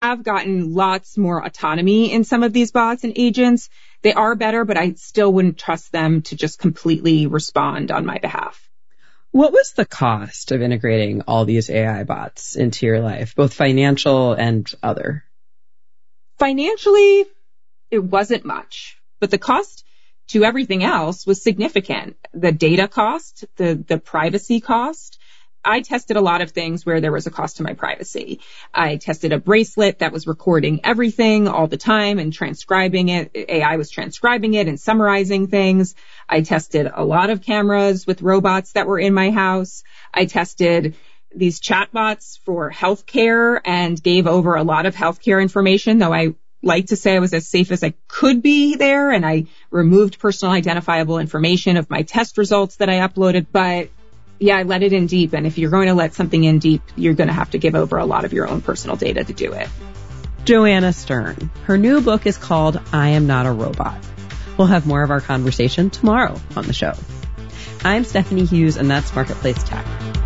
have gotten lots more autonomy in some of these bots and agents. They are better, but I still wouldn't trust them to just completely respond on my behalf. What was the cost of integrating all these AI bots into your life, both financial and other? Financially, it wasn't much, but the cost to everything else was significant. The data cost, the privacy cost. I tested a lot of things where there was a cost to my privacy. I tested a bracelet that was recording everything all the time and transcribing it. AI was transcribing it and summarizing things. I tested a lot of cameras with robots that were in my house. I tested these chatbots for healthcare and gave over a lot of healthcare information, though I like to say I was as safe as I could be there, and I removed personal identifiable information of my test results that I uploaded. But yeah, I let it in deep, and if you're going to let something in deep, you're going to have to give over a lot of your own personal data to do it. Joanna Stern. Her new book is called I Am Not a Robot. We'll have more of our conversation tomorrow on the show. I'm Stephanie Hughes, and that's Marketplace Tech.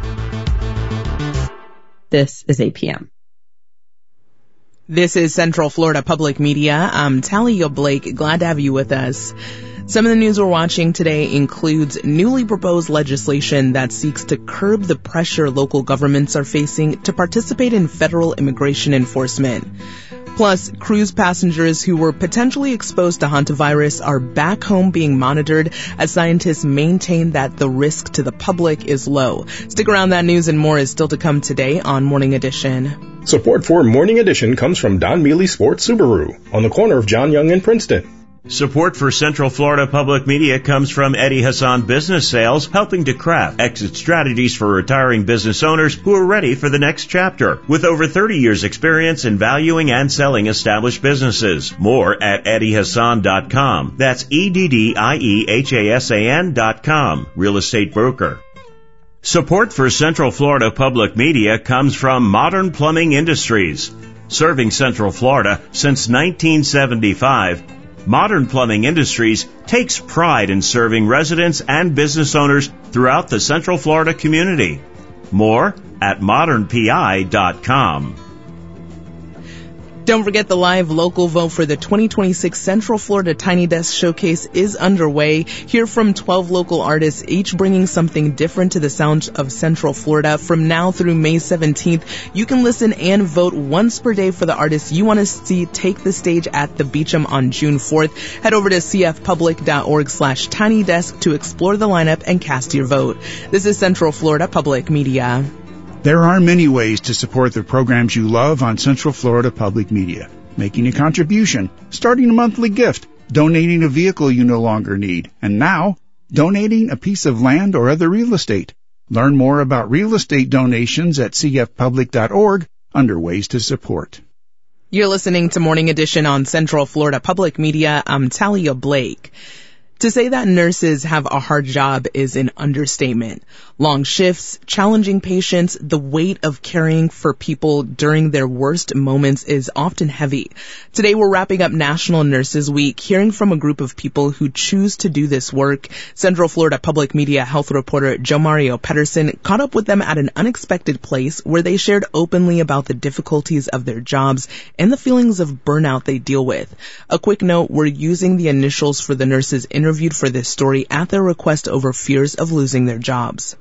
This is APM. This is Central Florida Public Media. I'm Talia Blake. Glad to have you with us. Some of the news we're watching today includes newly proposed legislation that seeks to curb the pressure local governments are facing to participate in federal immigration enforcement. Plus, cruise passengers who were potentially exposed to hantavirus are back home being monitored as scientists maintain that the risk to the public is low. Stick around, that news and more is still to come today on Morning Edition. Support for Morning Edition comes from Don Mealy Sports Subaru on the corner of John Young and Princeton. Support for Central Florida Public Media comes from Eddie Hassan Business Sales, helping to craft exit strategies for retiring business owners who are ready for the next chapter. With over 30 years experience in valuing and selling established businesses. More at eddiehassan.com. That's EDDIEHASAN.com. Real estate broker. Support for Central Florida Public Media comes from Modern Plumbing Industries. Serving Central Florida since 1975, Modern Plumbing Industries takes pride in serving residents and business owners throughout the Central Florida community. More at modernpi.com. Don't forget the live local vote for the 2026 Central Florida Tiny Desk Showcase is underway. Hear from 12 local artists, each bringing something different to the sound of Central Florida. From now through May 17th, you can listen and vote once per day for the artists you want to see take the stage at the Beecham on June 4th. Head over to cfpublic.org/tinydesk to explore the lineup and cast your vote. This is Central Florida Public Media. There are many ways to support the programs you love on Central Florida Public Media. Making a contribution, starting a monthly gift, donating a vehicle you no longer need, and now, donating a piece of land or other real estate. Learn more about real estate donations at cfpublic.org under ways to support. You're listening to Morning Edition on Central Florida Public Media. I'm Talia Blake. To say that nurses have a hard job is an understatement. Long shifts, challenging patients, the weight of caring for people during their worst moments is often heavy. Today we're wrapping up National Nurses Week, hearing from a group of people who choose to do this work. Central Florida Public Media health reporter Joe Mario Pedersen caught up with them at an unexpected place where they shared openly about the difficulties of their jobs and the feelings of burnout they deal with. A quick note, we're using the initials for the nurses interviewed for this story at their request over fears of losing their jobs.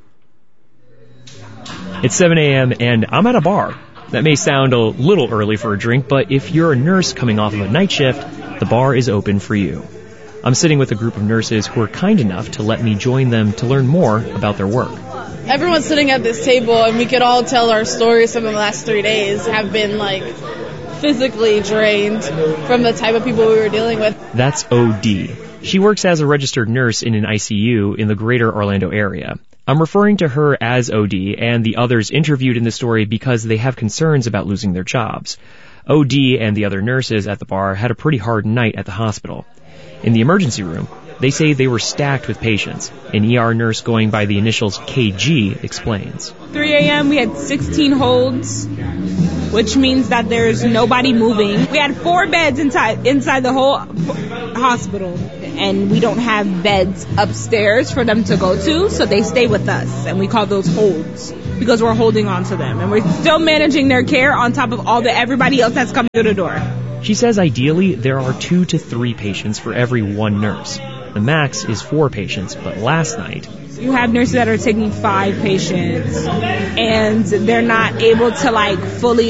It's 7 a.m. and I'm at a bar. That may sound a little early for a drink, but if you're a nurse coming off of a night shift, the bar is open for you. I'm sitting with a group of nurses who are kind enough to let me join them to learn more about their work. Everyone's sitting at this table and we could all tell our stories from the last 3 days have been physically drained from the type of people we were dealing with. That's OD. She works as a registered nurse in an ICU in the greater Orlando area. I'm referring to her as OD and the others interviewed in the story because they have concerns about losing their jobs. OD and the other nurses at the bar had a pretty hard night at the hospital. In the emergency room, they say they were stacked with patients. An ER nurse going by the initials KG explains. 3 a.m. we had 16 holds, which means that there's nobody moving. We had 4 beds inside the whole hospital. and we don't have beds upstairs for them to go to, so they stay with us, and we call those holds because we're holding on to them, and we're still managing their care on top of all the everybody else that's coming through the door. She says ideally there are 2 to 3 patients for every 1 nurse. The max is 4 patients, but last night... You have nurses that are taking 5 patients, and they're not able to, fully,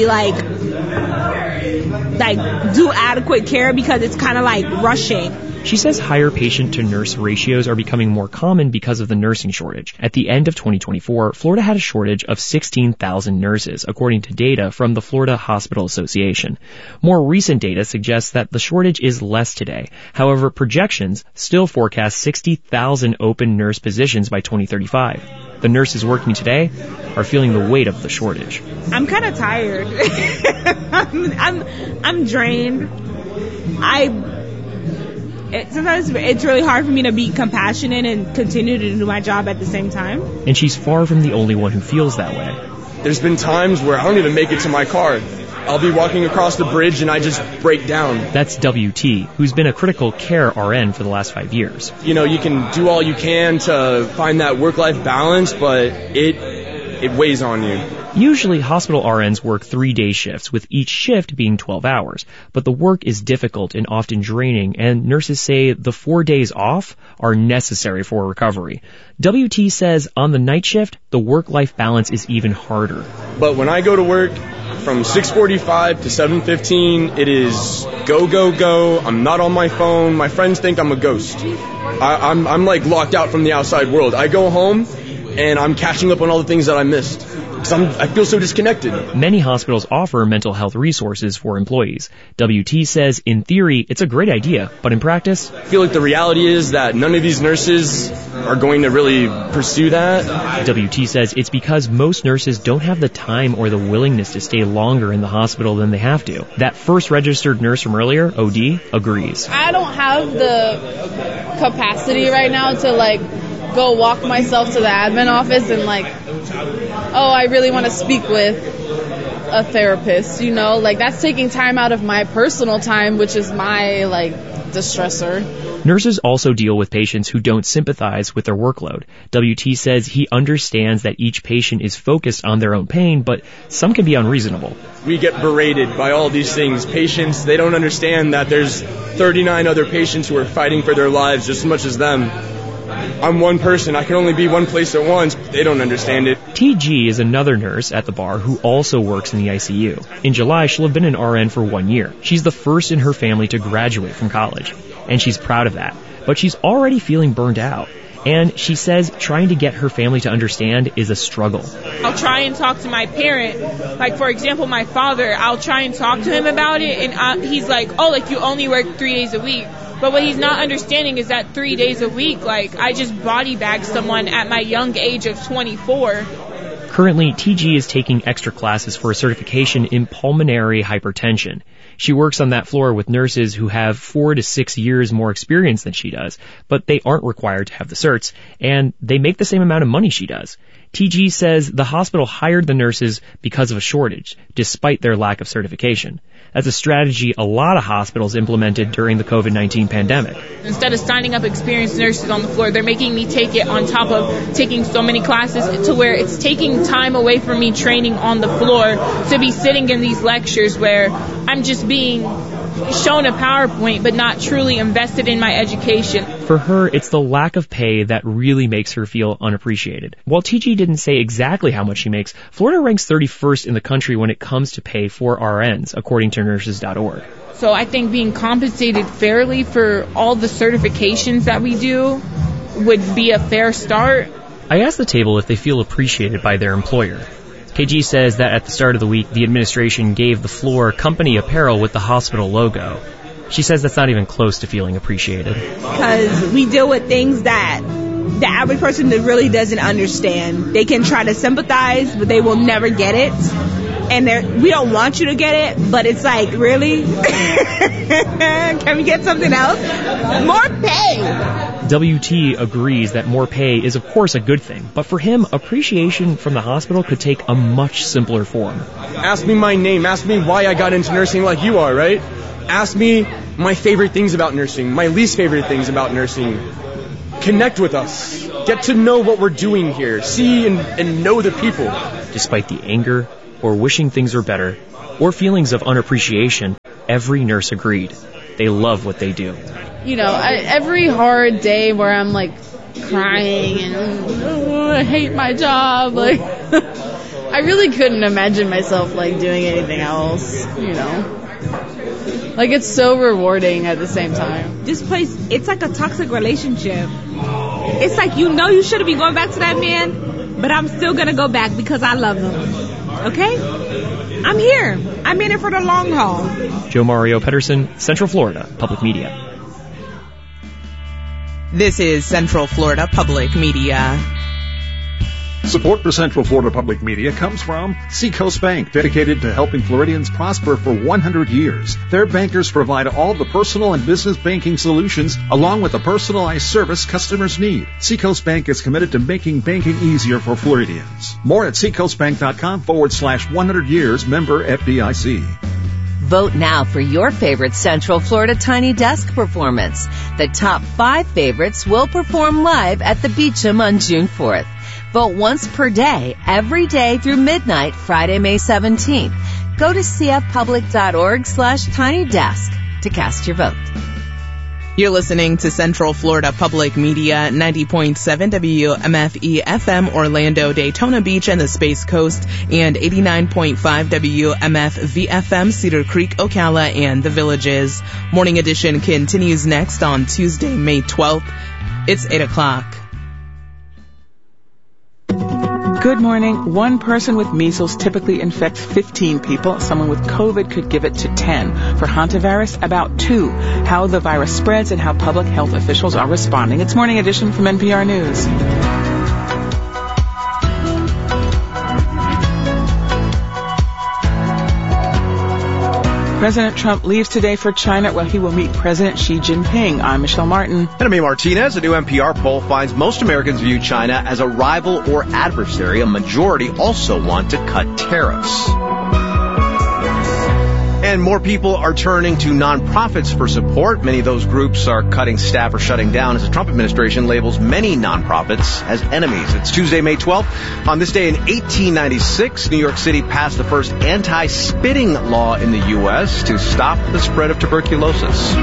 do adequate care because it's kind of rushing. She says higher patient-to-nurse ratios are becoming more common because of the nursing shortage. At the end of 2024, Florida had a shortage of 16,000 nurses, according to data from the Florida Hospital Association. More recent data suggests that the shortage is less today. However, projections still forecast 60,000 open nurse positions by 2035. The nurses working today are feeling the weight of the shortage. I'm kind of tired. I'm drained. Sometimes it's really hard for me to be compassionate and continue to do my job at the same time. And she's far from the only one who feels that way. There's been times where I don't even make it to my car. I'll be walking across the bridge and I just break down. That's WT, who's been a critical care RN for the last 5 years. You can do all you can to find that work-life balance, but it weighs on you. Usually, hospital RNs work 3-day shifts, with each shift being 12 hours. But the work is difficult and often draining, and nurses say the 4 days off are necessary for recovery. WT says on the night shift, the work-life balance is even harder. But when I go to work from 6:45 to 7:15, it is go, go, go. I'm not on my phone. My friends think I'm a ghost. I'm locked out from the outside world. I go home, and I'm catching up on all the things that I missed. I feel so disconnected. Many hospitals offer mental health resources for employees. WT says, in theory, it's a great idea, but in practice... I feel like the reality is that none of these nurses are going to really pursue that. WT says it's because most nurses don't have the time or the willingness to stay longer in the hospital than they have to. That first registered nurse from earlier, OD, agrees. I don't have the capacity right now to, go walk myself to the admin office and I really want to speak with a therapist, that's taking time out of my personal time, which is my distressor. Nurses also deal with patients who don't sympathize with their workload. WT says he understands that each patient is focused on their own pain, but some can be unreasonable. We get berated by all these things. Patients, they don't understand that there's 39 other patients who are fighting for their lives just as much as them. I'm one person. I can only be one place at once. They don't understand it. TG is another nurse at the bar who also works in the ICU. In July, she'll have been an RN for 1 year. She's the first in her family to graduate from college, and she's proud of that. But she's already feeling burned out. And she says trying to get her family to understand is a struggle. I'll try and talk to my parent. For example, my father, I'll try and talk to him about it, and he's like, you only work 3 days a week. But what he's not understanding is that 3 days a week, I just body bagged someone at my young age of 24. Currently, TG is taking extra classes for a certification in pulmonary hypertension. She works on that floor with nurses who have 4 to 6 years more experience than she does, but they aren't required to have the certs, and they make the same amount of money she does. TG says the hospital hired the nurses because of a shortage, despite their lack of certification. That's a strategy a lot of hospitals implemented during the COVID-19 pandemic. Instead of signing up experienced nurses on the floor, they're making me take it on top of taking so many classes to where it's taking time away from me training on the floor to be sitting in these lectures where I'm just being shown a PowerPoint but not truly invested in my education. For her, it's the lack of pay that really makes her feel unappreciated. While TG didn't say exactly how much she makes, Florida ranks 31st in the country when it comes to pay for RNs, according to nurses.org. So I think being compensated fairly for all the certifications that we do would be a fair start. I asked the table if they feel appreciated by their employer. KG says that at the start of the week, the administration gave the floor company apparel with the hospital logo. She says that's not even close to feeling appreciated. Because we deal with things that the average person really doesn't understand. They can try to sympathize, but they will never get it. And we don't want you to get it, but it's really? Can we get something else? More pay! WT agrees that more pay is of course a good thing, but for him, appreciation from the hospital could take a much simpler form. Ask me my name, ask me why I got into nursing like you are, right? Ask me my favorite things about nursing, my least favorite things about nursing. Connect with us. Get to know what we're doing here. See and know the people. Despite the anger, or wishing things were better, or feelings of unappreciation, every nurse agreed. They love what they do. You know, every hard day where I'm like crying and I hate my job, like I really couldn't imagine myself like doing anything else, you know. Like it's so rewarding at the same time. This place, it's like a toxic relationship. It's like you know you shouldn't be going back to that man, but I'm still gonna go back because I love him. Okay? I'm here. I'm in it for the long haul. Joe Mario Pedersen, Central Florida Public Media. This is Central Florida Public Media. Support for Central Florida Public Media comes from Seacoast Bank, dedicated to helping Floridians prosper for 100 years. Their bankers provide all the personal and business banking solutions, along with the personalized service customers need. Seacoast Bank is committed to making banking easier for Floridians. More at seacoastbank.com/100 years, member FDIC. Vote now for your favorite Central Florida Tiny Desk performance. The top 5 favorites will perform live at the Beecham on June 4th. Vote once per day, every day through midnight, Friday, May 17th. Go to cfpublic.org/tinydesk to cast your vote. You're listening to Central Florida Public Media, 90.7 WMFE FM, Orlando, Daytona Beach, and the Space Coast, and 89.5 WMF VFM, Cedar Creek, Ocala, and the Villages. Morning Edition continues next on Tuesday, May 12th. It's 8 o'clock. Good morning. One person with measles typically infects 15 people. Someone with COVID could give it to 10. For hantavirus, about 2. How the virus spreads and how public health officials are responding. It's Morning Edition from NPR News. President Trump leaves today for China where he will meet President Xi Jinping. I'm Michelle Martin. And I'm A. Martinez. A new NPR poll finds most Americans view China as a rival or adversary. A majority also want to cut tariffs. And more people are turning to nonprofits for support. Many of those groups are cutting staff or shutting down as the Trump administration labels many nonprofits as enemies. It's Tuesday, May 12th. On this day in 1896, New York City passed the first anti-spitting law in the U.S. to stop the spread of tuberculosis.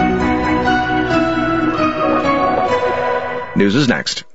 News is next.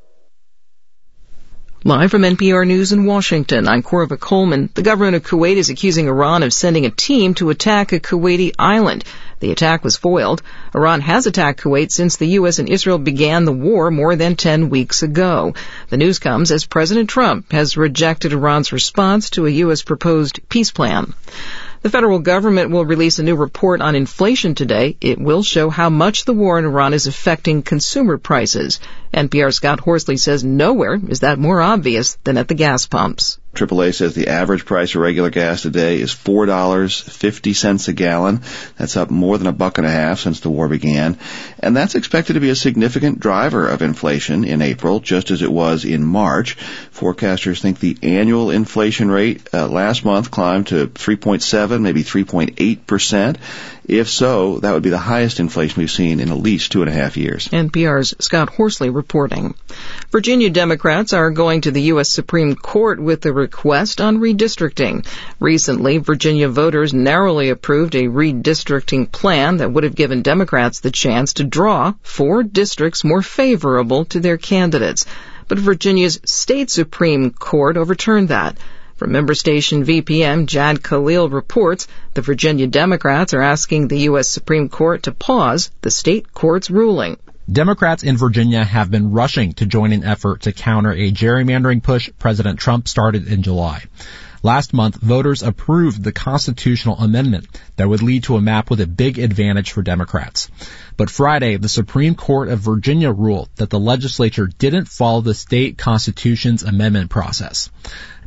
Live from NPR News in Washington, I'm Corva Coleman. The government of Kuwait is accusing Iran of sending a team to attack a Kuwaiti island. The attack was foiled. Iran has attacked Kuwait since the U.S. and Israel began the war more than 10 weeks ago. The news comes as President Trump has rejected Iran's response to a U.S. proposed peace plan. The federal government will release a new report on inflation today. It will show how much the war in Iran is affecting consumer prices. NPR's Scott Horsley says nowhere is that more obvious than at the gas pumps. AAA says the average price of regular gas today is $4.50 a gallon. That's up more than $1.50 since the war began. And that's expected to be a significant driver of inflation in April, just as it was in March. Forecasters think the annual inflation rate last month climbed to 3.7, maybe 3.8%. If so, that would be the highest inflation we've seen in at least 2.5 years. NPR's Scott Horsley reporting. Virginia Democrats are going to the U.S. Supreme Court with a request on redistricting. Recently, Virginia voters narrowly approved a redistricting plan that would have given Democrats the chance to draw 4 districts more favorable to their candidates. But Virginia's state Supreme Court overturned that. From member station VPM, Jad Khalil reports the Virginia Democrats are asking the U.S. Supreme Court to pause the state court's ruling. Democrats in Virginia have been rushing to join an effort to counter a gerrymandering push President Trump started in July. Last month, voters approved the constitutional amendment that would lead to a map with a big advantage for Democrats. But Friday, the Supreme Court of Virginia ruled that the legislature didn't follow the state constitution's amendment process.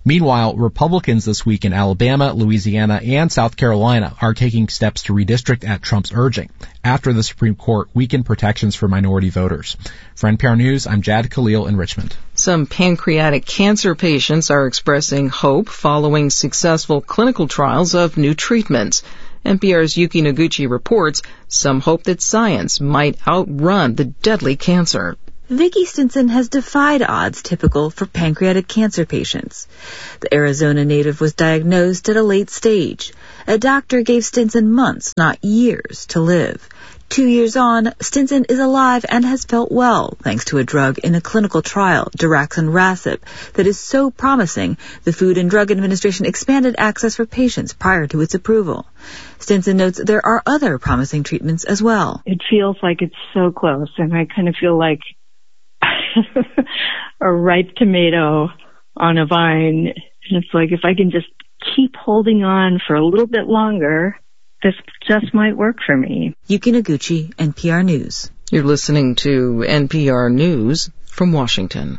Meanwhile, Republicans this week in Alabama, Louisiana, and South Carolina are taking steps to redistrict at Trump's urging after the Supreme Court weakened protections for minority voters. For NPR News, I'm Jad Khalil in Richmond. Some pancreatic cancer patients are expressing hope following successful clinical trials of new treatments. NPR's Yuki Noguchi reports some hope that science might outrun the deadly cancer. Vicki Stinson has defied odds typical for pancreatic cancer patients. The Arizona native was diagnosed at a late stage. A doctor gave Stinson months, not years, to live. 2 years on, Stinson is alive and has felt well, thanks to a drug in a clinical trial, daraxonrasib, that is so promising, the Food and Drug Administration expanded access for patients prior to its approval. Stinson notes there are other promising treatments as well. It feels like it's so close, and I kind of feel like a ripe tomato on a vine. And it's like, if I can just keep holding on for a little bit longer, this just might work for me. Yuki Noguchi, NPR News. You're listening to NPR News from Washington.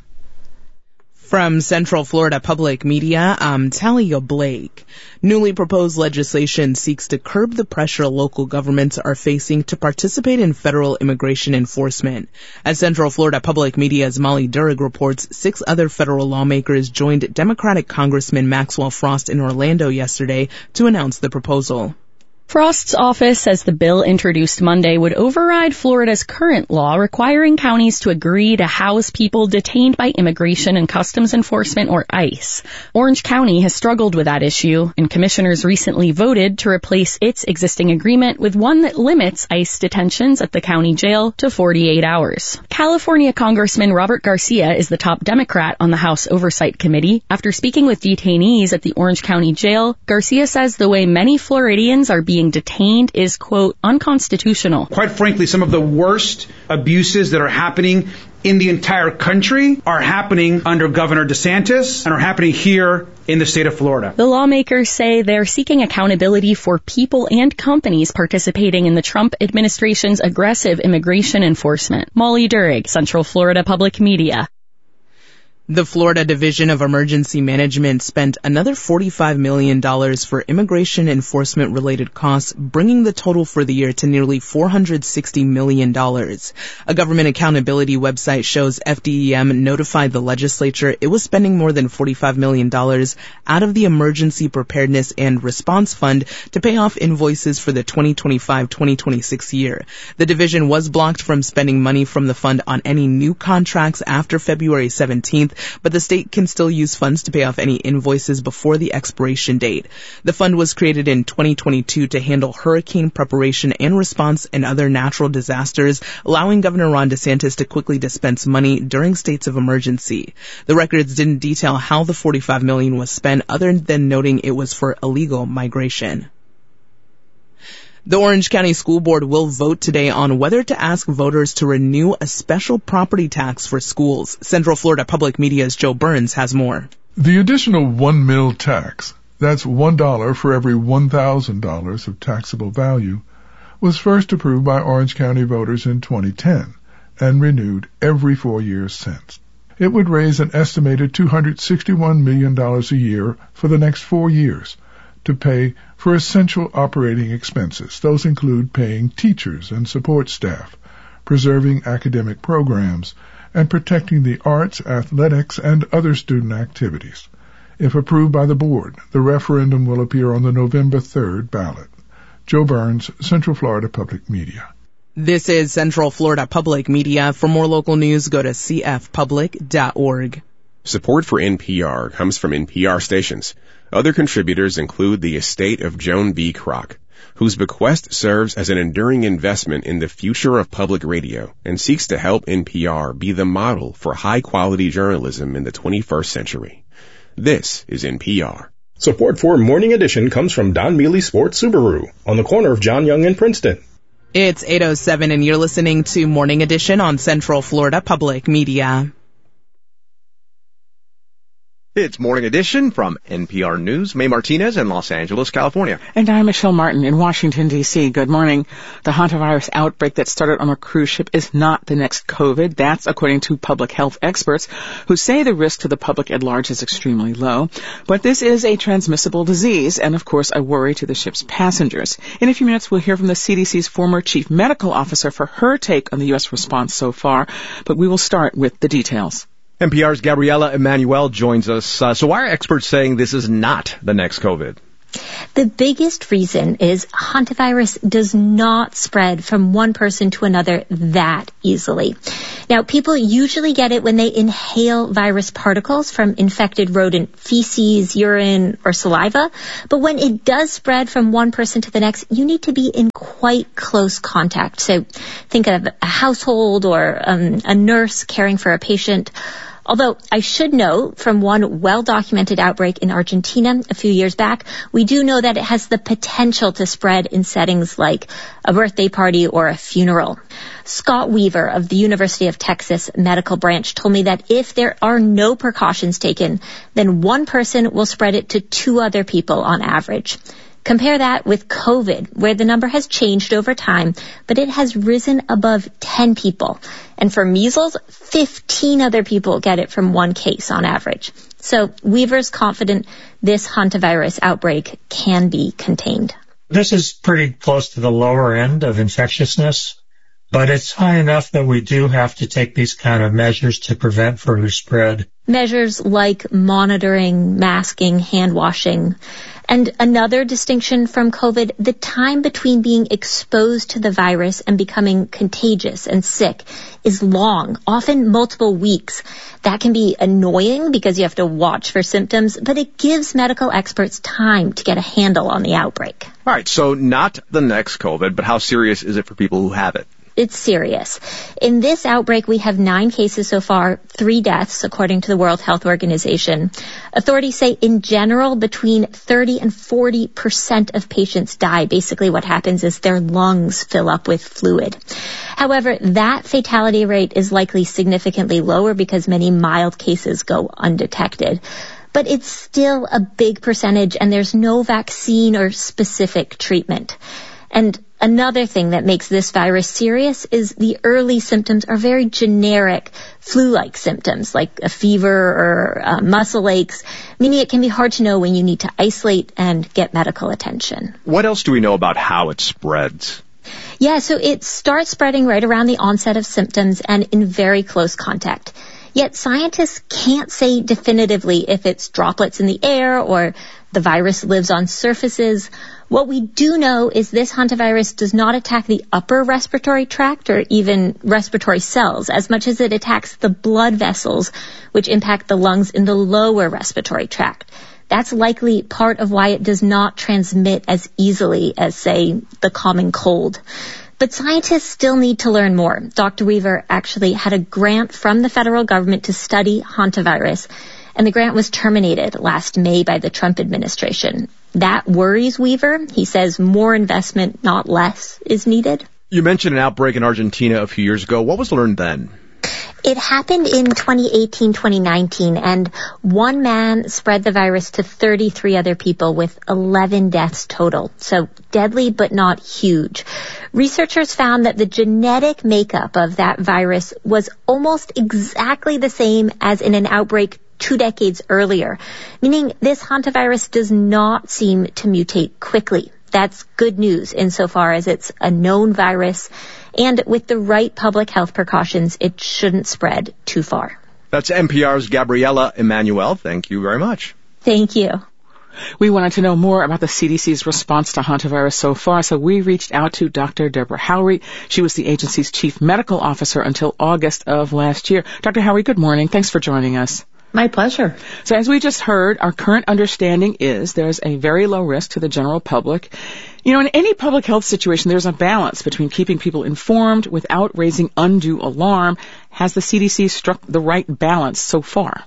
From Central Florida Public Media, I'm Talia Blake. Newly proposed legislation seeks to curb the pressure local governments are facing to participate in federal immigration enforcement. As Central Florida Public Media's Molly Durrig reports, 6 other federal lawmakers joined Democratic Congressman Maxwell Frost in Orlando yesterday to announce the proposal. Frost's office says the bill introduced Monday would override Florida's current law requiring counties to agree to house people detained by Immigration and Customs Enforcement, or ICE. Orange County has struggled with that issue, and commissioners recently voted to replace its existing agreement with one that limits ICE detentions at the county jail to 48 hours. California Congressman Robert Garcia is the top Democrat on the House Oversight Committee. After speaking with detainees at the Orange County jail, Garcia says the way many Floridians are being detained is, quote, unconstitutional. Quite frankly, some of the worst abuses that are happening in the entire country are happening under Governor DeSantis and are happening here in the state of Florida. The lawmakers say they're seeking accountability for people and companies participating in the Trump administration's aggressive immigration enforcement. Molly Durrig, Central Florida Public Media. The Florida Division of Emergency Management spent another $45 million for immigration enforcement-related costs, bringing the total for the year to nearly $460 million. A government accountability website shows FDEM notified the legislature it was spending more than $45 million out of the Emergency Preparedness and Response Fund to pay off invoices for the 2025-2026 year. The division was blocked from spending money from the fund on any new contracts after February 17th, but the state can still use funds to pay off any invoices before the expiration date. The fund was created in 2022 to handle hurricane preparation and response and other natural disasters, allowing Governor Ron DeSantis to quickly dispense money during states of emergency. The records didn't detail how the $45 million was spent, other than noting it was for illegal migration. The Orange County School Board will vote today on whether to ask voters to renew a special property tax for schools. Central Florida Public Media's Joe Burns has more. The additional $1 mil tax, that's $1 for every $1,000 of taxable value, was first approved by Orange County voters in 2010 and renewed every 4 years since. It would raise an estimated $261 million a year for the next 4 years to pay for essential operating expenses. Those include paying teachers and support staff, preserving academic programs, and protecting the arts, athletics, and other student activities. If approved by the board, the referendum will appear on the November 3rd ballot. Joe Burns, Central Florida Public Media. This is Central Florida Public Media. For more local news, go to cfpublic.org. Support for NPR comes from NPR stations. Other contributors include the estate of Joan B. Kroc, whose bequest serves as an enduring investment in the future of public radio and seeks to help NPR be the model for high-quality journalism in the 21st century. This is NPR. Support for Morning Edition comes from Don Mealy Sports Subaru on the corner of John Young and Princeton. It's 8:07 and you're listening to Morning Edition on Central Florida Public Media. It's Morning Edition from NPR News. May Martinez in Los Angeles, California. And I'm Michelle Martin in Washington, D.C. Good morning. The hantavirus outbreak that started on a cruise ship is not the next COVID. That's according to public health experts who say the risk to the public at large is extremely low. But this is a transmissible disease and, of course, a worry to the ship's passengers. In a few minutes, we'll hear from the CDC's former chief medical officer for her take on the U.S. response so far. But we will start with the details. NPR's Gabriela Emanuel joins us. So why are experts saying this is not the next COVID? The biggest reason is hantavirus does not spread from one person to another that easily. Now, people usually get it when they inhale virus particles from infected rodent feces, urine, or saliva. But when it does spread from one person to the next, you need to be in quite close contact. So think of a household or a nurse caring for a patient. Although I should note from one well-documented outbreak in Argentina a few years back, we do know that it has the potential to spread in settings like a birthday party or a funeral. Scott Weaver of the University of Texas Medical Branch told me that if there are no precautions taken, then one person will spread it to 2 other people on average. Compare that with COVID, where the number has changed over time, but it has risen above 10 people. And for measles, 15 other people get it from one case on average. So Weaver's confident this hantavirus outbreak can be contained. This is pretty close to the lower end of infectiousness, but it's high enough that we do have to take these kind of measures to prevent further spread. Measures like monitoring, masking, hand washing. And another distinction from COVID, the time between being exposed to the virus and becoming contagious and sick is long, often multiple weeks. That can be annoying because you have to watch for symptoms, but it gives medical experts time to get a handle on the outbreak. All right, so not the next COVID, but how serious is it for people who have it? It's serious. In this outbreak, we have 9 cases so far, 3 deaths, according to the World Health Organization. Authorities say, in general, between 30 and 40% of patients die. Basically, what happens is their lungs fill up with fluid. However, that fatality rate is likely significantly lower because many mild cases go undetected. But it's still a big percentage, and there's no vaccine or specific treatment. And another thing that makes this virus serious is the early symptoms are very generic flu-like symptoms like a fever or muscle aches, meaning it can be hard to know when you need to isolate and get medical attention. What else do we know about how it spreads? Yeah, so it starts spreading right around the onset of symptoms and in very close contact. Yet scientists can't say definitively if it's droplets in the air or the virus lives on surfaces. What we do know is this hantavirus does not attack the upper respiratory tract or even respiratory cells as much as it attacks the blood vessels, which impact the lungs in the lower respiratory tract. That's likely part of why it does not transmit as easily as, say, the common cold. But scientists still need to learn more. Dr. Weaver actually had a grant from the federal government to study hantavirus, and the grant was terminated last May by the Trump administration. That worries Weaver. He says more investment, not less, is needed. You mentioned an outbreak in Argentina a few years ago. What was learned then? It happened in 2018-2019, and one man spread the virus to 33 other people with 11 deaths total. So deadly, but not huge. Researchers found that the genetic makeup of that virus was almost exactly the same as in an outbreak 2 decades earlier, meaning this hantavirus does not seem to mutate quickly. That's good news insofar as it's a known virus, and with the right public health precautions, it shouldn't spread too far. That's NPR's Gabriela Emanuel. Thank you very much. Thank you. We wanted to know more about the CDC's response to hantavirus so far, so we reached out to Dr. Deborah Howry. She was the agency's chief medical officer until August of last year. Dr. Howry, good morning. Thanks for joining us. My pleasure. So as we just heard, our current understanding is there's a very low risk to the general public. You know, in any public health situation, there's a balance between keeping people informed without raising undue alarm. Has the CDC struck the right balance so far?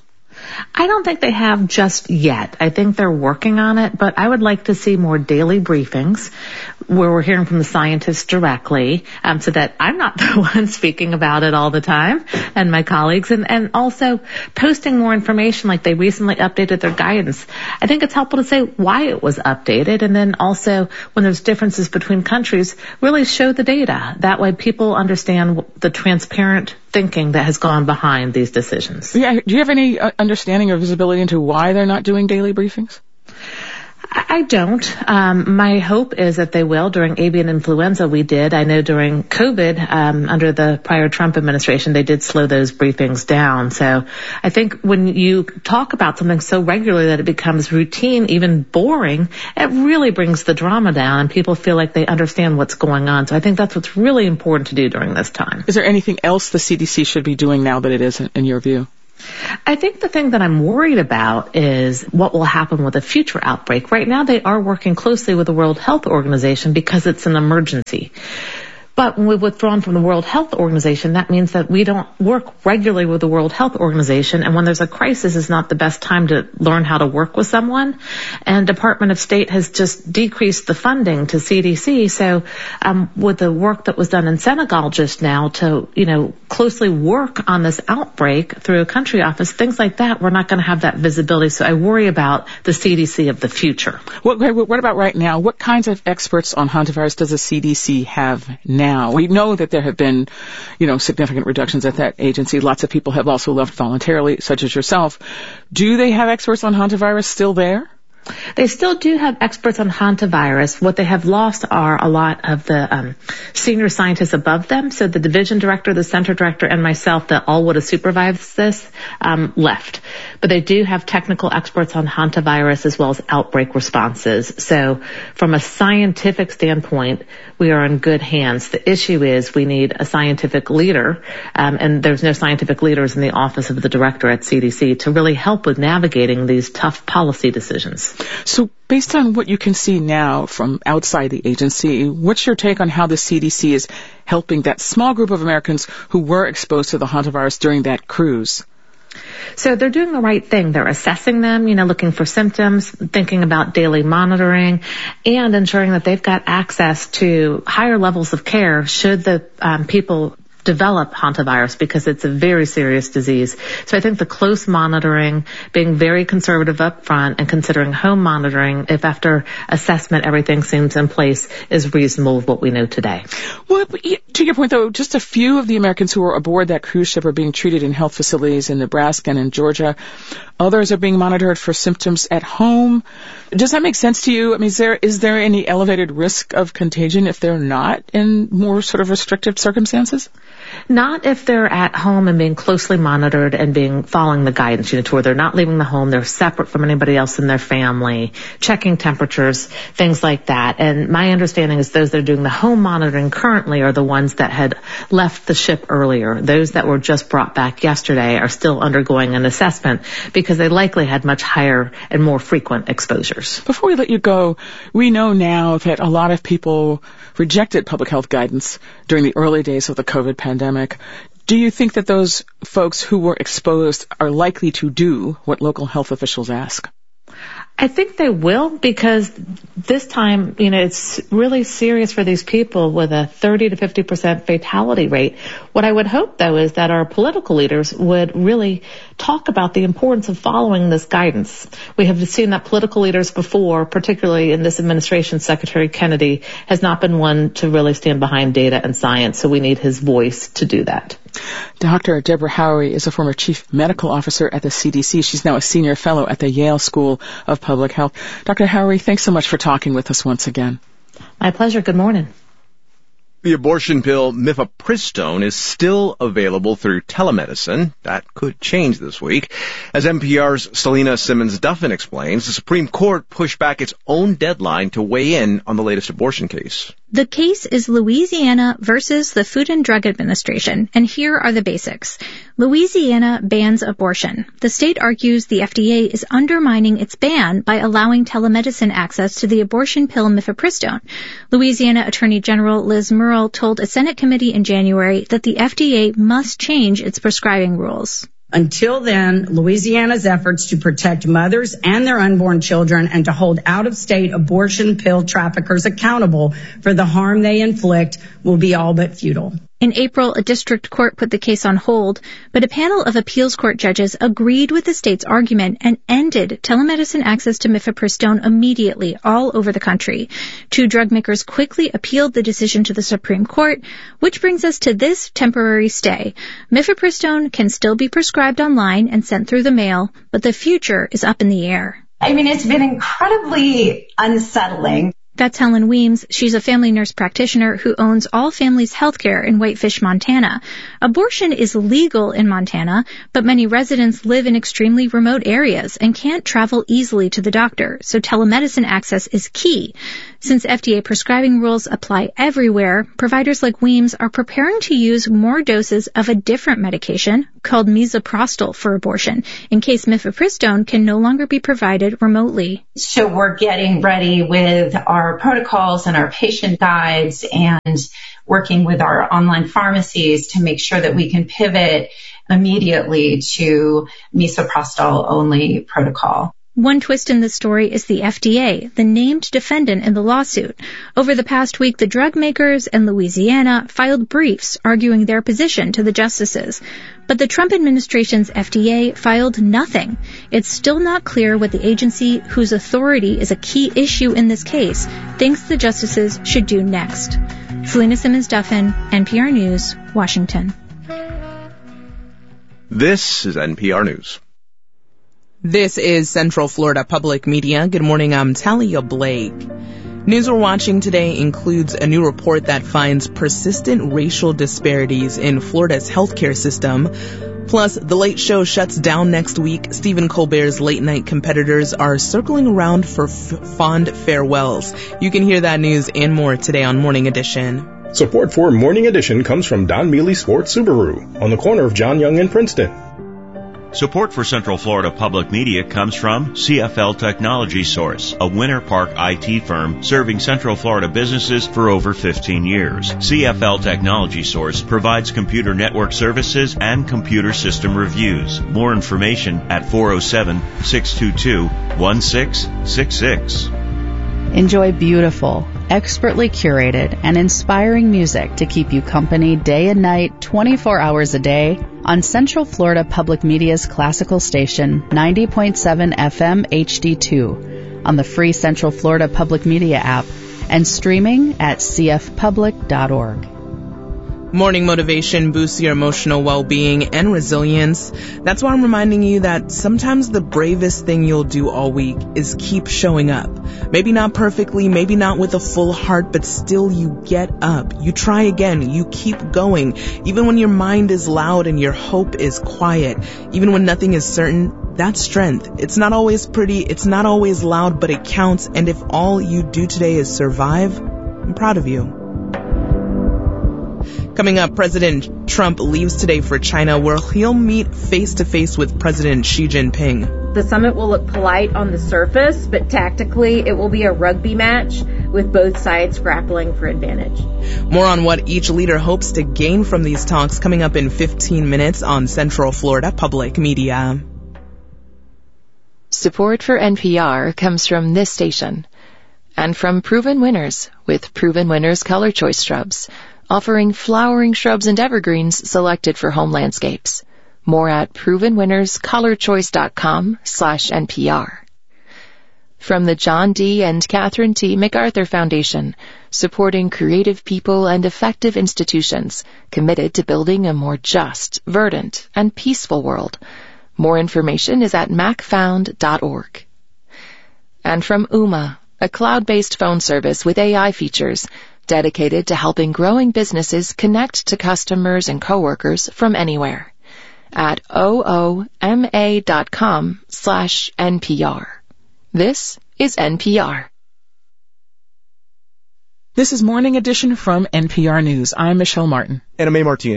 I don't think they have just yet. I think they're working on it, but I would like to see more daily briefings. where we're hearing from the scientists directly, so that I'm not the one speaking about it all the time, and my colleagues, and also posting more information like they recently updated their guidance. I think it's helpful to say why it was updated, and then also when there's differences between countries, really show the data. That way people understand the transparent thinking that has gone behind these decisions. Yeah, do you have any understanding or visibility into why they're not doing daily briefings? I don't. My hope is that they will. During avian influenza, we did. I know during COVID, under the prior Trump administration, they did slow those briefings down. So I think when you talk about something so regularly that it becomes routine, even boring, it really brings the drama down and people feel like they understand what's going on. So I think that's what's really important to do during this time. Is there anything else the CDC should be doing now that it isn't, in your view? I think the thing that I'm worried about is what will happen with a future outbreak. Right now, they are working closely with the World Health Organization because it's an emergency. But when we've withdrawn from the World Health Organization, that means that we don't work regularly with the World Health Organization. And when there's a crisis, is not the best time to learn how to work with someone. And Department of State has just decreased the funding to CDC. So with the work that was done in Senegal just now to, closely work on this outbreak through a country office, things like that, we're not going to have that visibility. So I worry about the CDC of the future. What about right now? What kinds of experts on hantavirus does the CDC have now? We know that there have been, significant reductions at that agency. Lots of people have also left voluntarily, such as yourself. Do they have experts on hantavirus still there? They still do have experts on hantavirus. What they have lost are a lot of the senior scientists above them. So the division director, the center director, and myself that all would have supervised this left. But they do have technical experts on hantavirus as well as outbreak responses. So from a scientific standpoint, we are in good hands. The issue is we need a scientific leader, and there's no scientific leaders in the office of the director at CDC to really help with navigating these tough policy decisions. So based on what you can see now from outside the agency, what's your take on how the CDC is helping that small group of Americans who were exposed to the hantavirus during that cruise? So they're doing the right thing. They're assessing them, looking for symptoms, thinking about daily monitoring, and ensuring that they've got access to higher levels of care should the people develop hantavirus, because it's a very serious disease. So I think the close monitoring, being very conservative up front, and considering home monitoring, if after assessment everything seems in place, is reasonable with what we know today. Well, to your point, though, just a few of the Americans who were aboard that cruise ship are being treated in health facilities in Nebraska and in Georgia. Others are being monitored for symptoms at home. Does that make sense to you? I mean, is there any elevated risk of contagion if they're not in more sort of restrictive circumstances? Not if they're at home and being closely monitored and following the guidance, to where they're not leaving the home, they're separate from anybody else in their family, checking temperatures, things like that. And my understanding is those that are doing the home monitoring currently are the ones that had left the ship earlier. Those that were just brought back yesterday are still undergoing an assessment because they likely had much higher and more frequent exposures. Before we let you go, we know now that a lot of people rejected public health guidance during the early days of the COVID pandemic. Do you think that those folks who were exposed are likely to do what local health officials ask? I think they will, because this time, it's really serious for these people with a 30 to 50% fatality rate. What I would hope, though, is that our political leaders would really talk about the importance of following this guidance. We have seen that political leaders before, particularly in this administration, Secretary Kennedy has not been one to really stand behind data and science, so we need his voice to do that. Dr. Deborah Howery is a former chief medical officer at the CDC. She's now a senior fellow at the Yale School of Public Health. Dr. Howery, thanks so much for talking with us once again. My pleasure. Good morning. The abortion pill mifepristone is still available through telemedicine. That could change this week. As NPR's Selena Simmons-Duffin explains, the Supreme Court pushed back its own deadline to weigh in on the latest abortion case. The case is Louisiana versus the Food and Drug Administration, and here are the basics. Louisiana bans abortion. The state argues the FDA is undermining its ban by allowing telemedicine access to the abortion pill mifepristone. Louisiana Attorney General Liz Murrill told a Senate committee in January that the FDA must change its prescribing rules. Until then, Louisiana's efforts to protect mothers and their unborn children and to hold out-of-state abortion pill traffickers accountable for the harm they inflict will be all but futile. In April, a district court put the case on hold, but a panel of appeals court judges agreed with the state's argument and ended telemedicine access to mifepristone immediately all over the country. 2 drug makers quickly appealed the decision to the Supreme Court, which brings us to this temporary stay. Mifepristone can still be prescribed online and sent through the mail, but the future is up in the air. I mean, it's been incredibly unsettling. That's Helen Weems. She's a family nurse practitioner who owns All Families Healthcare in Whitefish, Montana. Abortion is legal in Montana, but many residents live in extremely remote areas and can't travel easily to the doctor, so telemedicine access is key. Since FDA prescribing rules apply everywhere, providers like Weems are preparing to use more doses of a different medication called misoprostol for abortion, in case mifepristone can no longer be provided remotely. So we're getting ready with our protocols and our patient guides and working with our online pharmacies to make sure that we can pivot immediately to misoprostol-only protocol. One twist in the story is the FDA, the named defendant in the lawsuit. Over the past week, the drug makers and Louisiana filed briefs arguing their position to the justices. But the Trump administration's FDA filed nothing. It's still not clear what the agency, whose authority is a key issue in this case, thinks the justices should do next. Selena Simmons-Duffin, NPR News, Washington. This is NPR News. This is Central Florida Public Media. Good morning, I'm Talia Blake. News we're watching today includes a new report that finds persistent racial disparities in Florida's healthcare system. Plus, The Late Show shuts down next week. Stephen Colbert's late-night competitors are circling around for fond farewells. You can hear that news and more today on Morning Edition. Support for Morning Edition comes from Don Mealy Sports Subaru on the corner of John Young and Princeton. Support for Central Florida Public Media comes from CFL Technology Source, a Winter Park IT firm serving Central Florida businesses for over 15 years. CFL Technology Source provides computer network services and computer system reviews. More information at 407-622-1666. Enjoy beautiful, expertly curated, and inspiring music to keep you company day and night, 24 hours a day on Central Florida Public Media's classical station, 90.7 FM HD2, on the free Central Florida Public Media app, and streaming at cfpublic.org. Morning motivation boosts your emotional well-being and resilience. That's why I'm reminding you that sometimes the bravest thing you'll do all week is keep showing up. Maybe not perfectly, maybe not with a full heart, but still you get up. You try again. You keep going. Even when your mind is loud and your hope is quiet. Even when nothing is certain, that's strength. It's not always pretty. It's not always loud, but it counts. And if all you do today is survive, I'm proud of you. Coming up, President Trump leaves today for China, where he'll meet face-to-face with President Xi Jinping. The summit will look polite on the surface, but tactically it will be a rugby match with both sides grappling for advantage. More on what each leader hopes to gain from these talks coming up in 15 minutes on Central Florida Public Media. Support for NPR comes from this station and from Proven Winners with Proven Winners Color Choice Shrubs, offering flowering shrubs and evergreens selected for home landscapes. More at provenwinnerscolorchoice.com/NPR. From the John D. and Catherine T. MacArthur Foundation, supporting creative people and effective institutions committed to building a more just, verdant, and peaceful world. More information is at macfound.org. And from Ooma, a cloud-based phone service with AI features dedicated to helping growing businesses connect to customers and coworkers from anywhere at ooma.com/NPR. This is NPR. This is Morning Edition from NPR News. I'm Michelle Martin. And I'm A. Martinez.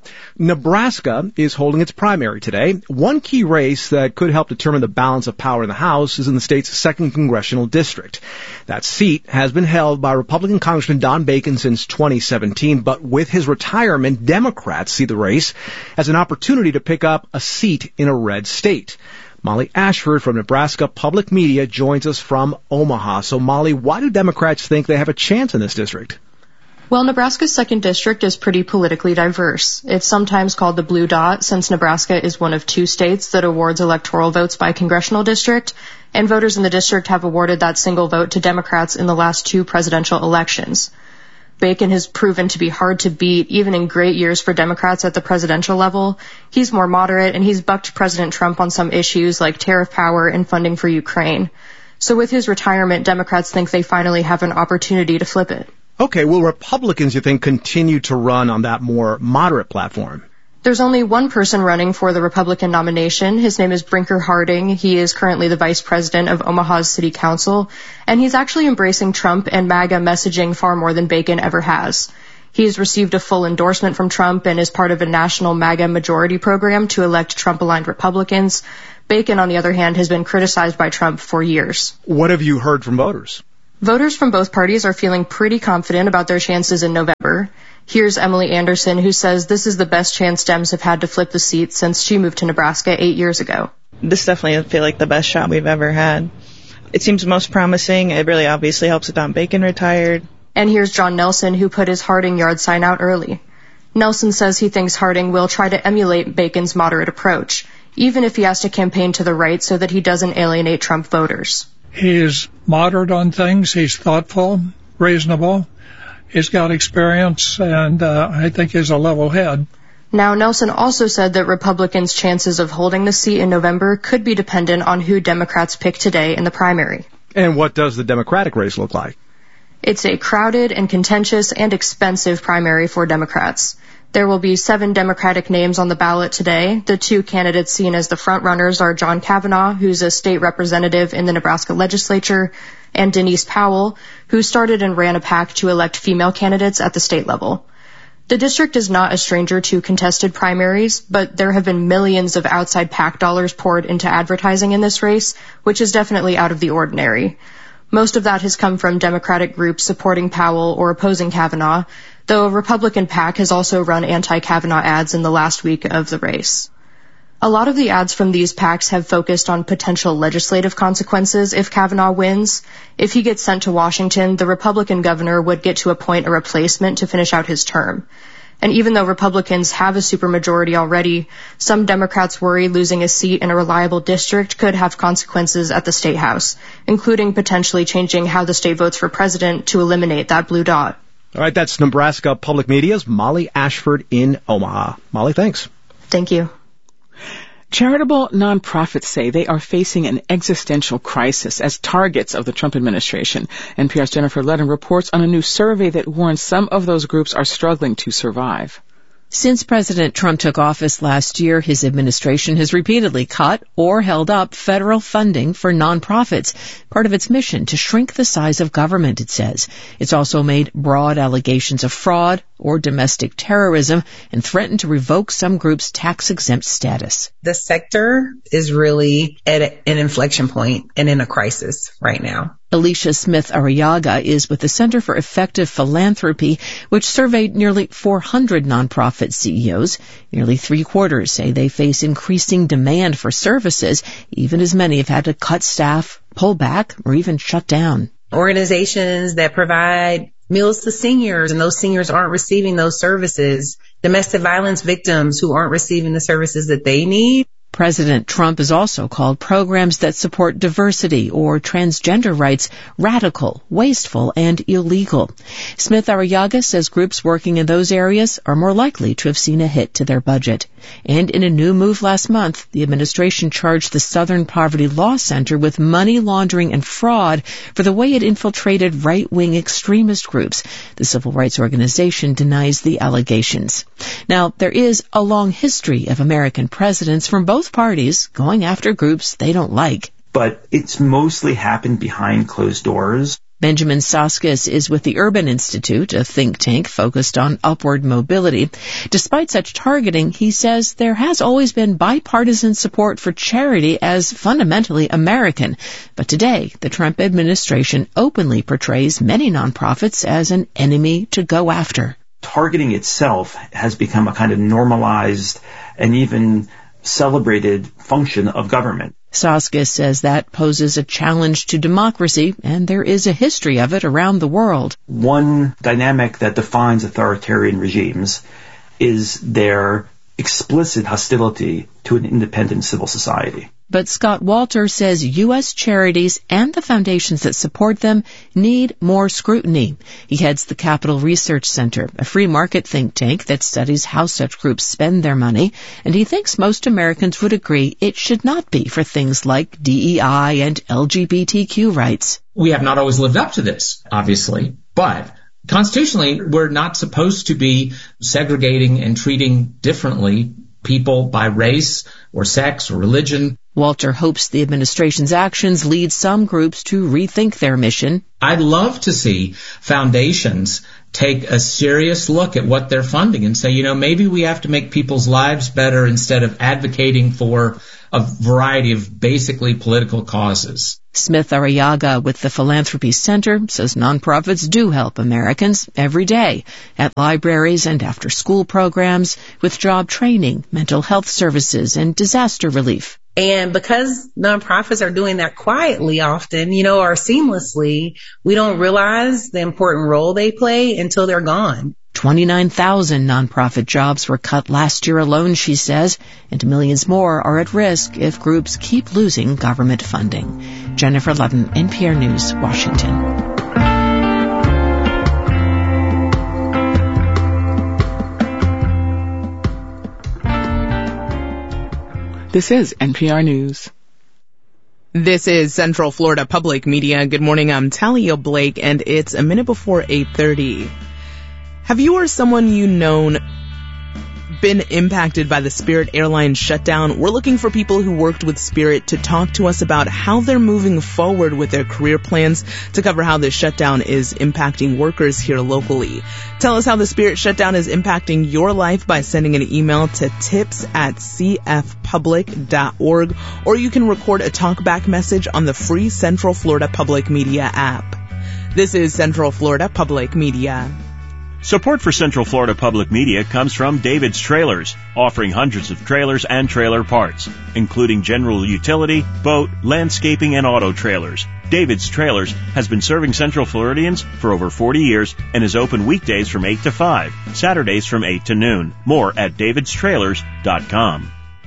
Nebraska is holding its primary today. One key race that could help determine the balance of power in the House is in the state's 2nd Congressional District. That seat has been held by Republican Congressman Don Bacon since 2017, but with his retirement, Democrats see the race as an opportunity to pick up a seat in a red state. Molly Ashford from Nebraska Public Media joins us from Omaha. So, Molly, why do Democrats think they have a chance in this district? Well, Nebraska's 2nd District is pretty politically diverse. It's sometimes called the Blue Dot, since Nebraska is one of 2 states that awards electoral votes by congressional district, and voters in the district have awarded that single vote to Democrats in the last 2 presidential elections. Bacon has proven to be hard to beat, even in great years for Democrats at the presidential level. He's more moderate, and he's bucked President Trump on some issues like tariff power and funding for Ukraine. So with his retirement, Democrats think they finally have an opportunity to flip it. Okay, will Republicans, you think, continue to run on that more moderate platform? There's only one person running for the Republican nomination. His name is Brinker Harding. He is currently the vice president of Omaha's city council, and he's actually embracing Trump and MAGA messaging far more than Bacon ever has. He's received a full endorsement from Trump and is part of a national MAGA majority program to elect Trump-aligned Republicans. Bacon, on the other hand, has been criticized by Trump for years. What have you heard from voters? Voters from both parties are feeling pretty confident about their chances in November. Here's Emily Anderson, who says this is the best chance Dems have had to flip the seat since she moved to Nebraska 8 years ago. This definitely I feel like the best shot we've ever had. It seems most promising. It really obviously helps that Don Bacon retired. And here's John Nelson, who put his Harding yard sign out early. Nelson says he thinks Harding will try to emulate Bacon's moderate approach, even if he has to campaign to the right so that he doesn't alienate Trump voters. He's moderate on things. He's thoughtful, reasonable. He's got experience, and I think he's a level head. Now, Nelson also said that Republicans' chances of holding the seat in November could be dependent on who Democrats pick today in the primary. And what does the Democratic race look like? It's a crowded and contentious and expensive primary for Democrats. There will be 7 Democratic names on the ballot today. The 2 candidates seen as the frontrunners are John Kavanaugh, who's a state representative in the Nebraska legislature, and Denise Powell, who started and ran a PAC to elect female candidates at the state level. The district is not a stranger to contested primaries, but there have been millions of outside PAC dollars poured into advertising in this race, which is definitely out of the ordinary. Most of that has come from Democratic groups supporting Powell or opposing Kavanaugh, though a Republican PAC has also run anti-Kavanaugh ads in the last week of the race. A lot of the ads from these PACs have focused on potential legislative consequences if Kavanaugh wins. If he gets sent to Washington, the Republican governor would get to appoint a replacement to finish out his term. And even though Republicans have a supermajority already, some Democrats worry losing a seat in a reliable district could have consequences at the state house, including potentially changing how the state votes for president to eliminate that blue dot. All right, that's Nebraska Public Media's Molly Ashford in Omaha. Molly, thanks. Thank you. Charitable nonprofits say they are facing an existential crisis as targets of the Trump administration. NPR's Jennifer Ludden reports on a new survey that warns some of those groups are struggling to survive. Since President Trump took office last year, his administration has repeatedly cut or held up federal funding for nonprofits, part of its mission to shrink the size of government, it says. It's also made broad allegations of fraud or domestic terrorism and threatened to revoke some groups' tax-exempt status. The sector is really at an inflection point and in a crisis right now. Alicia Smith Arriaga is with the Center for Effective Philanthropy, which surveyed nearly 400 nonprofit CEOs. Nearly 3/4 say they face increasing demand for services, even as many have had to cut staff, pull back, or even shut down. Organizations that provide meals to seniors, and those seniors aren't receiving those services. Domestic violence victims who aren't receiving the services that they need. President Trump has also called programs that support diversity or transgender rights radical, wasteful, and illegal. Smith Arriaga says groups working in those areas are more likely to have seen a hit to their budget. And in a new move last month, the administration charged the Southern Poverty Law Center with money laundering and fraud for the way it infiltrated right-wing extremist groups. The civil rights organization denies the allegations. Now, there is a long history of American presidents from both parties going after groups they don't like. But it's mostly happened behind closed doors. Benjamin Soskis is with the Urban Institute, a think tank focused on upward mobility. Despite such targeting, he says there has always been bipartisan support for charity as fundamentally American. But today, the Trump administration openly portrays many nonprofits as an enemy to go after. Targeting itself has become a kind of normalized and even celebrated function of government. Soskis says that poses a challenge to democracy, and there is a history of it around the world. One dynamic that defines authoritarian regimes is their explicit hostility to an independent civil society. But Scott Walter says U.S. charities and the foundations that support them need more scrutiny. He heads the Capital Research Center, a free market think tank that studies how such groups spend their money, and he thinks most Americans would agree it should not be for things like DEI and LGBTQ rights. We have not always lived up to this, obviously, but constitutionally, we're not supposed to be segregating and treating differently people by race or sex or religion. Walter hopes the administration's actions lead some groups to rethink their mission. I'd love to see foundations take a serious look at what they're funding and say, maybe we have to make people's lives better instead of advocating for a variety of basically political causes. Smith Arriaga with the Philanthropy Center says nonprofits do help Americans every day at libraries and after-school programs with job training, mental health services, and disaster relief. And because nonprofits are doing that quietly often, or seamlessly, we don't realize the important role they play until they're gone. 29,000 nonprofit jobs were cut last year alone, she says, and millions more are at risk if groups keep losing government funding. Jennifer Ludden, NPR News, Washington. This is NPR News. This is Central Florida Public Media. Good morning, I'm Talia Blake, and it's a minute before 8:30. Have you or someone you know been impacted by the Spirit Airlines shutdown? We're looking for people who worked with Spirit to talk to us about how they're moving forward with their career plans to cover how the shutdown is impacting workers here locally. Tell us how the Spirit shutdown is impacting your life by sending an email to tips@cfpublic.org, or you can record a talkback message on the free Central Florida Public Media app. This is Central Florida Public Media. Support for Central Florida Public Media comes from David's Trailers, offering hundreds of trailers and trailer parts, including general utility, boat, landscaping, and auto trailers. David's Trailers has been serving Central Floridians for over 40 years and is open weekdays from 8 to 5, Saturdays from 8 to noon. More at davidstrailers.com.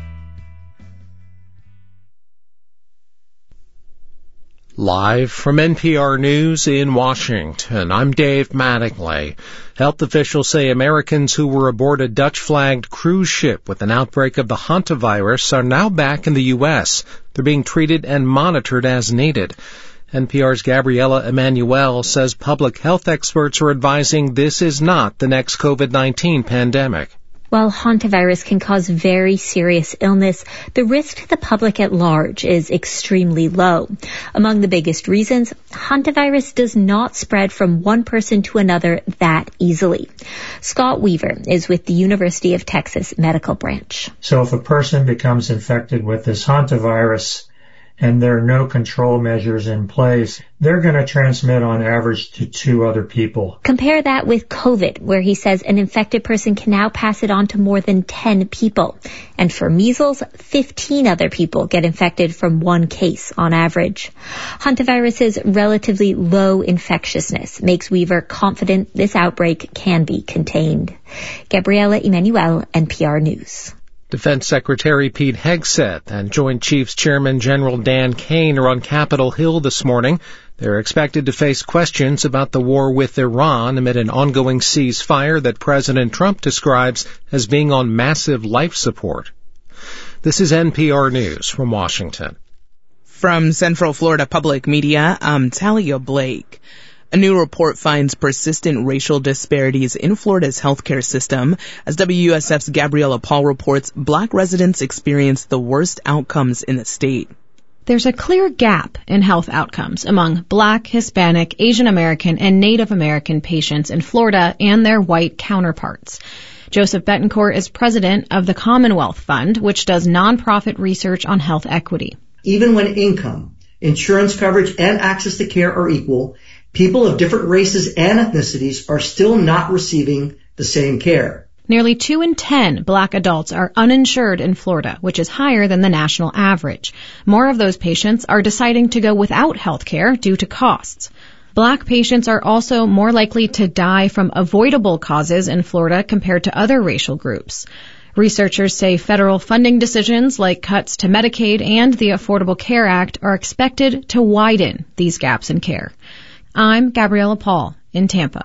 Live from NPR News in Washington, I'm Dave Mattingly. Health officials say Americans who were aboard a Dutch-flagged cruise ship with an outbreak of the hantavirus are now back in the U.S. They're being treated and monitored as needed. NPR's Gabriela Emanuel says public health experts are advising this is not the next COVID-19 pandemic. While hantavirus can cause very serious illness, the risk to the public at large is extremely low. Among the biggest reasons, hantavirus does not spread from one person to another that easily. Scott Weaver is with the University of Texas Medical Branch. So if a person becomes infected with this hantavirus and there are no control measures in place, they're going to transmit on average to 2 other people. Compare that with COVID, where he says an infected person can now pass it on to more than 10 people. And for measles, 15 other people get infected from one case on average. Hantavirus's relatively low infectiousness makes Weaver confident this outbreak can be contained. Gabriela Emanuel, NPR News. Defense Secretary Pete Hegseth and Joint Chiefs Chairman General Dan Kane are on Capitol Hill this morning. They're expected to face questions about the war with Iran amid an ongoing ceasefire that President Trump describes as being on massive life support. This is NPR News from Washington. From Central Florida Public Media, I'm Talia Blake. A new report finds persistent racial disparities in Florida's healthcare system. As WUSF's Gabriella Paul reports, Black residents experience the worst outcomes in the state. There's a clear gap in health outcomes among Black, Hispanic, Asian American, and Native American patients in Florida and their white counterparts. Joseph Betancourt is president of the Commonwealth Fund, which does nonprofit research on health equity. Even when income, insurance coverage, and access to care are equal, people of different races and ethnicities are still not receiving the same care. Nearly 2 in 10 Black adults are uninsured in Florida, which is higher than the national average. More of those patients are deciding to go without health care due to costs. Black patients are also more likely to die from avoidable causes in Florida compared to other racial groups. Researchers say federal funding decisions like cuts to Medicaid and the Affordable Care Act are expected to widen these gaps in care. I'm Gabriella Paul in Tampa.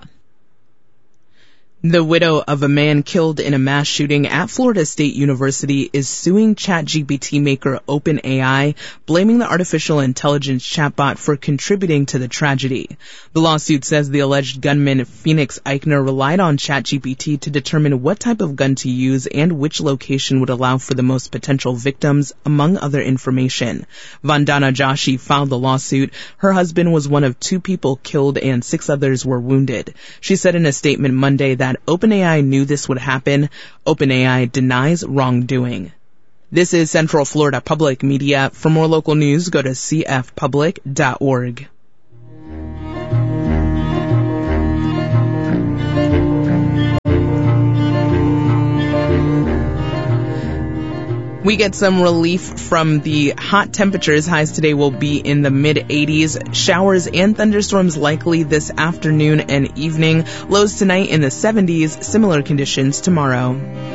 The widow of a man killed in a mass shooting at Florida State University is suing ChatGPT maker OpenAI, blaming the artificial intelligence chatbot for contributing to the tragedy. The lawsuit says the alleged gunman Phoenix Eichner relied on ChatGPT to determine what type of gun to use and which location would allow for the most potential victims, among other information. Vandana Joshi filed the lawsuit. Her husband was one of 2 people killed and 6 others were wounded. She said in a statement Monday that OpenAI knew this would happen. OpenAI denies wrongdoing. This is Central Florida Public Media. For more local news, go to cfpublic.org. We get some relief from the hot temperatures. Highs today will be in the mid-80s. Showers and thunderstorms likely this afternoon and evening. Lows tonight in the 70s. Similar conditions tomorrow.